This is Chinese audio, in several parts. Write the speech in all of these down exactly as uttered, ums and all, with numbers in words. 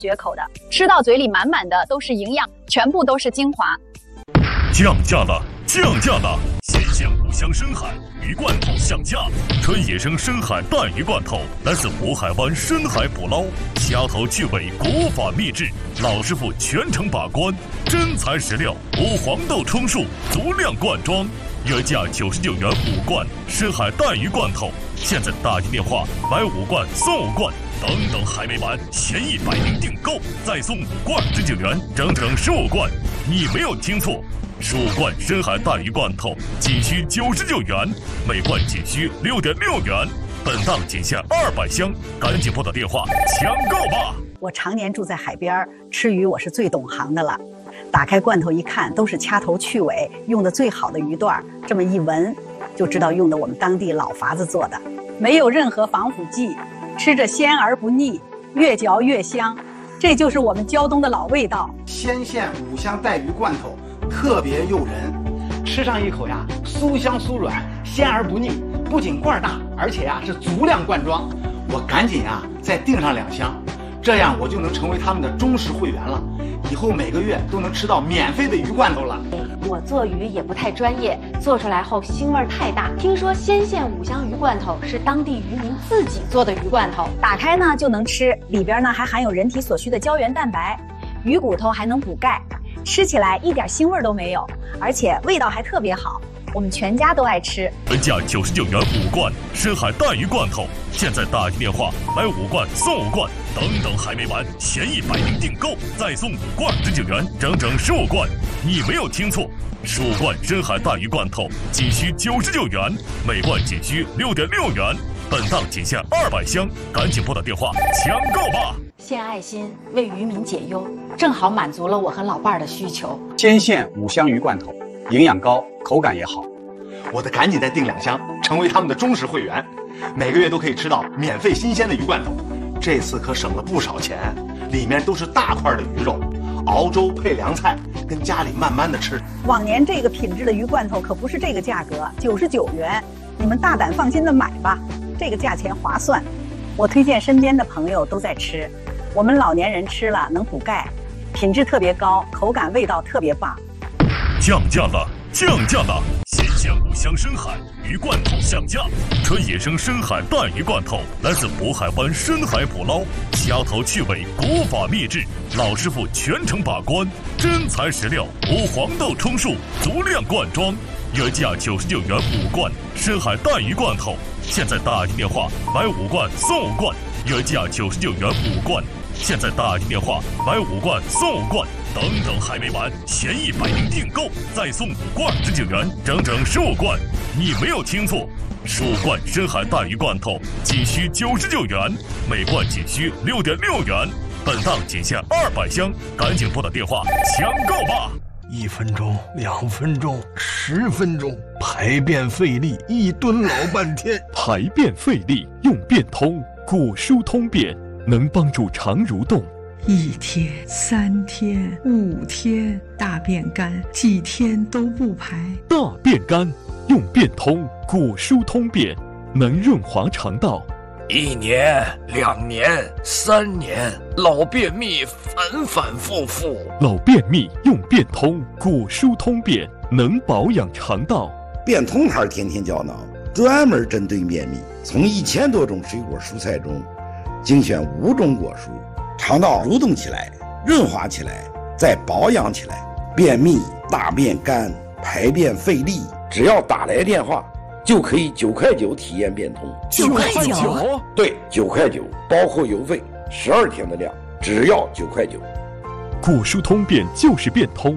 绝口的，吃到嘴里满满的都是营养，全部都是精华。 降价了，降价了！鲜鲜五香深海鱼罐头降价，纯野生深海带鱼罐头，来自渤海湾深海捕捞，掐头去尾，国法秘制，老师傅全程把关，真材实料，无黄豆充数，足量灌装，原价九十九元五罐深海带鱼罐头，现在打进电话买五罐送五罐。等等还没完，前一百名订购再送五罐十九元，整整十五罐，你没有听错，十五罐深海带鱼罐头仅需九十九元，每罐仅需六点六元，本档仅限二百箱，赶紧拨打电话抢购吧！ 我常年住在海边，吃鱼我是最懂行的了。打开罐头一看，都是掐头去尾用的最好的鱼段，这么一闻就知道用的我们当地老法子做的，没有任何防腐剂。吃着鲜而不腻，越嚼越香，这就是我们胶东的老味道。 鲜馅五香带鱼罐头特别诱人，吃上一口呀，酥香酥软，鲜而不腻。不仅罐大，而且呀是足量灌装。我赶紧呀再订上两箱，这样我就能成为他们的忠实会员了。以后每个月都能吃到免费的鱼罐头了。 我做鱼也不太专业，做出来后腥味太大。听说鲜馅五香鱼罐头是当地渔民自己做的鱼罐头， 打开呢就能吃，里边呢还含有人体所需的胶原蛋白，鱼骨头还能补钙，吃起来一点腥味都没有，而且味道还特别好，我们全家都爱吃。 原价九十九元五罐深海带鱼罐头，现在打进电话买五罐送五罐，等等还没完，前一百名订购再送五罐十九元，整整十五罐，你没有听错，十五罐深海带鱼罐头仅需九十九元，每罐仅需六点六元，本档仅限二百箱，赶紧拨打电话抢购吧！ 献爱心为渔民解忧，正好满足了我和老伴儿的需求。 鲜馅五香鱼罐头，营养高，口感也好。 我得赶紧再订两箱，成为他们的忠实会员，每个月都可以吃到免费新鲜的鱼罐头。这次可省了不少钱，里面都是大块的鱼肉，熬粥配凉菜，跟家里慢慢的吃。 往年这个品质的鱼罐头可不是这个价格，九十九元，你们大胆放心的买吧，这个价钱划算。我推荐身边的朋友都在吃，我们老年人吃了能补钙，品质特别高，口感味道特别棒。 降价了，降价了！鲜鲜五香深海鱼罐头降价，纯野生深海带鱼罐头，来自渤海湾深海捕捞，掐头去尾，国法秘制，老师傅全程把关，真材实料，无黄豆充数，足量灌装，原价九十九元五罐深海带鱼罐头，现在打进电话买五罐送五罐，原价九十九元五罐，现在打进电话买五罐送五罐。等等还没完，前一百名订购再送五罐十九元，整整十五罐，你没有听错，十五罐深海带鱼罐头仅需九十九元，每罐仅需六点六元，本档仅限二百箱，赶紧拨打电话抢购吧！ 一分钟，两分钟，十分钟，排便费力，一蹲老半天。 排便费力用便通，果蔬通便，能帮助肠蠕动。 一天、三天、五天，大便干，几天都不排。 大便干用便通，果蔬通便，能润滑肠道。 一年、两年、三年，老便秘反反复复。 老便秘用便通，果蔬通便，能保养肠道。 便通牌天天胶囊专门针对便秘，从一千多种水果蔬菜中精选五种果蔬，肠道蠕动起来，润滑起来，再保养起来。便秘、大便干、排便费力，只要打来电话就可以九块九体验便通。 九块九？ 对，九块九，包括邮费，十二天的量，只要九块九。 果蔬通便就是便通。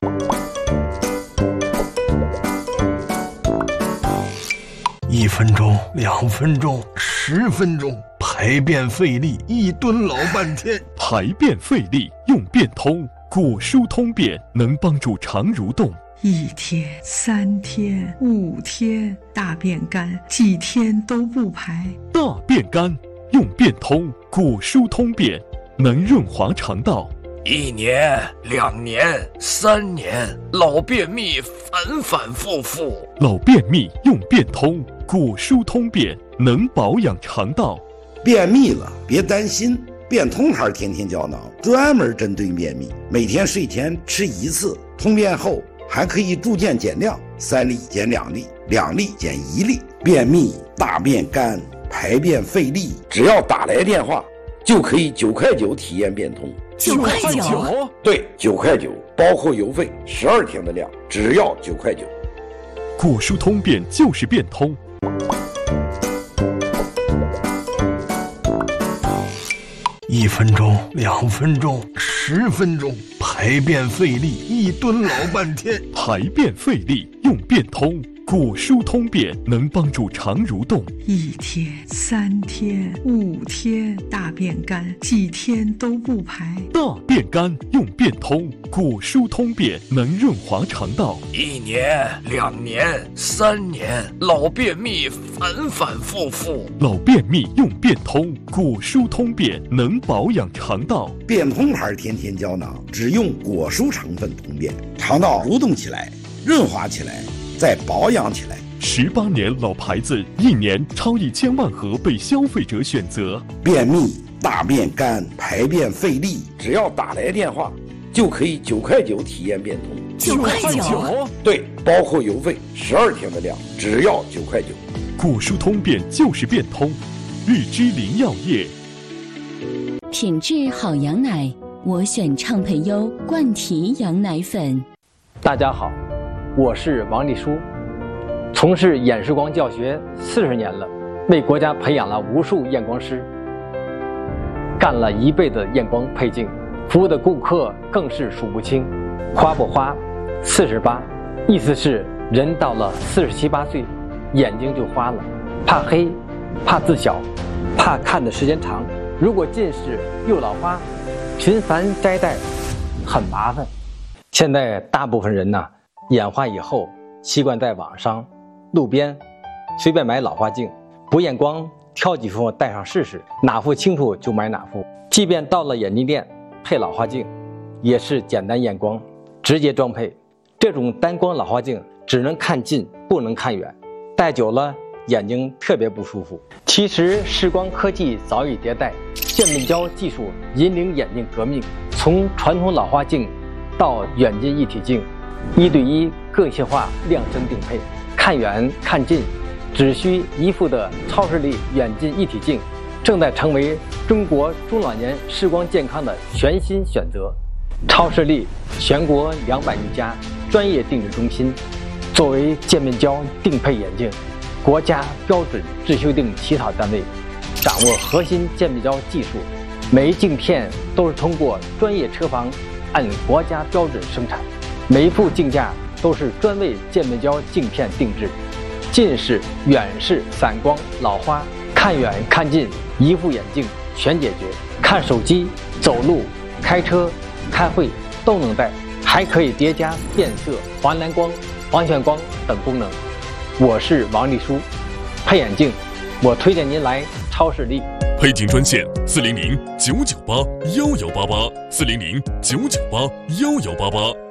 一分钟，两分钟，十分钟，排便费力，一蹲老半天。 排便费力用便通，果蔬通便，能帮助肠蠕动。 一天、三天、五天，大便干，几天都不排。 大便干用便通，果蔬通便，能润滑肠道。 一年、两年、三年，老便秘反反复复。 老便秘用便通，果蔬通便，能保养肠道。 便秘了别担心， 变通牌天天胶囊专门针对便秘，每天睡前吃一次，通便后还可以逐渐减量，三粒减两粒，两粒减一粒。便秘、大便干、排便费力，只要打来电话就可以九块九体验变通。 九块九？ 对，九块九，包括邮费，十二天的量，只要九块九。 果蔬通便就是变通。 一分钟，两分钟，十分钟，排便费力，一蹲老半天。 排便费力用变通，果蔬通便能帮助肠蠕动。 一天、三天、五天，大便干，几天都不排。 大便干用变通，果蔬通便能润滑肠道。 一年、两年、三年，老便秘反反复复。 老便秘用变通，果蔬通便能保养肠道。 变通牌天天胶囊只用果蔬成分通便，肠道蠕动起来，润滑起来，再保养起来。 十八年老牌子，一年超一千万盒被消费者选择。 便秘、大便干、排便费力，只要打来电话就可以九块九体验变通。 九块九？ 对，包括邮费，十二天的量，只要九块九。 果蔬通便就是变通，日之林药业。 品质好羊奶，我选畅培优冠提羊奶粉。 大家好，我是王立书，从事眼视光教学四十年了，为国家培养了无数验光师，干了一辈子验光配镜，服务的顾客更是数不清。花不花，四十八，意思是人到了四十七八岁，眼睛就花了，怕黑，怕字小，怕看的时间长。如果近视又老花，频繁摘戴很麻烦。现在大部分人呢、啊，眼花以后习惯在网上、路边随便买老花镜，不验光挑几副戴上试试，哪副清楚就买哪副。即便到了眼镜店配老花镜，也是简单验光，直接装配。这种单光老花镜只能看近，不能看远，戴久了眼睛特别不舒服。其实视光科技早已迭代，渐变焦技术引领眼镜革命，从传统老花镜到远近一体镜，一对一个性化量身定配，看远看近只需一副的超视力远近一体镜，正在成为中国中老年视光健康的全新选择。超视力全国两百余家专业定制中心，作为渐变焦定配眼镜国家标准制修订起草单位，掌握核心渐变焦技术，每一镜片都是通过专业车房按国家标准生产，每一副镜架都是专为渐变焦镜片定制。近视、远视、散光、老花，看远看近一副眼镜全解决。看手机、走路、开车、开会都能戴，还可以叠加变色、环蓝光、防眩光等功能。我是王立书，配眼镜，我推荐您来超视力。 配镜专线：四零零九九八幺幺八八，四零零九九八幺幺八八。